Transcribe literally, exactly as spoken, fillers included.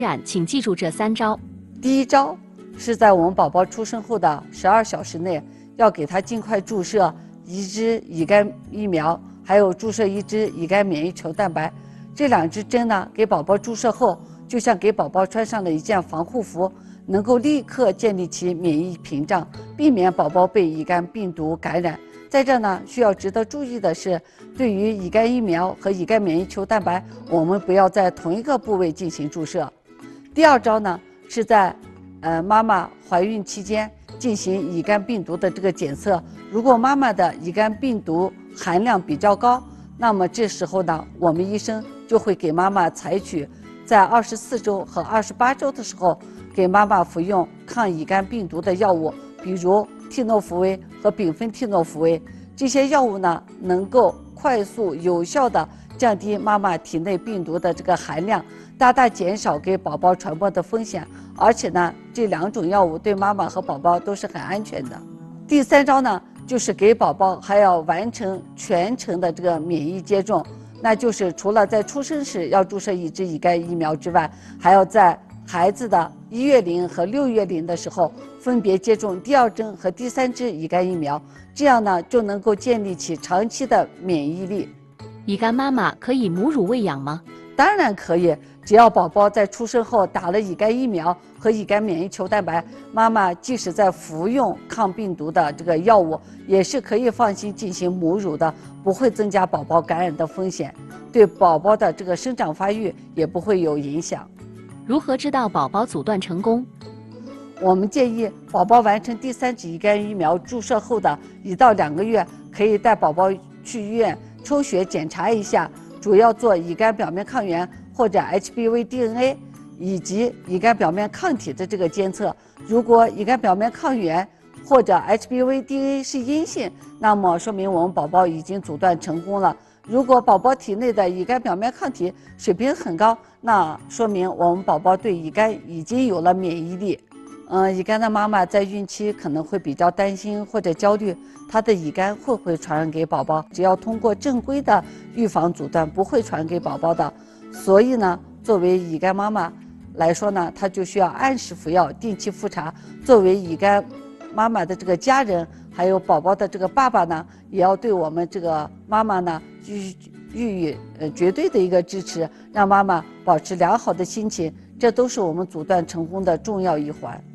染，请记住这三招。 第一招是在我们宝宝出生后的十二小时内，要给他尽快注射一支乙肝疫苗，还有注射一支乙肝免疫球蛋白。这两支针呢，给宝宝注射后，就像给宝宝穿上了一件防护服，能够立刻建立起免疫屏障，避免宝宝被乙肝病毒感染。在这呢，需要值得注意的是，对于乙肝疫苗和乙肝免疫球蛋白，我们不要在同一个部位进行注射。第二招呢，是在呃妈妈怀孕期间进行乙肝病毒的这个检测。如果妈妈的乙肝病毒含量比较高，那么这时候呢，我们医生就会给妈妈采取在二十四周和二十八周的时候，给妈妈服用抗乙肝病毒的药物，比如替诺福韦和丙酚替诺福韦。这些药物呢，能够快速有效地降低妈妈体内病毒的这个含量，大大减少给宝宝传播的风险。而且呢，这两种药物对妈妈和宝宝都是很安全的。第三招呢，就是给宝宝还要完成全程的这个免疫接种，那就是除了在出生时要注射一支乙肝疫苗之外，还要在孩子的一月龄和六月龄的时候分别接种第二针和第三支乙肝疫苗，这样呢就能够建立起长期的免疫力。 乙肝妈妈可以母乳喂养吗？ 当然可以，只要宝宝在出生后打了乙肝疫苗和乙肝免疫球蛋白，妈妈即使在服用抗病毒的这个药物，也是可以放心进行母乳的，不会增加宝宝感染的风险，对宝宝的这个生长发育也不会有影响。 如何知道宝宝阻断成功？ 我们建议宝宝完成第三支乙肝疫苗注射后的一到两个月，可以带宝宝去医院抽血检查一下，主要做乙肝表面抗原或者 H B V D N A 以及乙肝表面抗体的这个监测。如果乙肝表面抗原或者 H B V D N A 是阴性，那么说明我们宝宝已经阻断成功了。如果宝宝体内的乙肝表面抗体水平很高，那说明我们宝宝对乙肝已经有了免疫力。嗯，乙肝的妈妈在孕期可能会比较担心或者焦虑，她的乙肝会不会传染给宝宝？只要通过正规的预防阻断，不会传给宝宝的。所以呢，作为乙肝妈妈来说呢，她就需要按时服药，定期复查。作为乙肝妈妈的这个家人，还有宝宝的这个爸爸呢，也要对我们这个妈妈呢予予以呃绝对的一个支持，让妈妈保持良好的心情，这都是我们阻断成功的重要一环。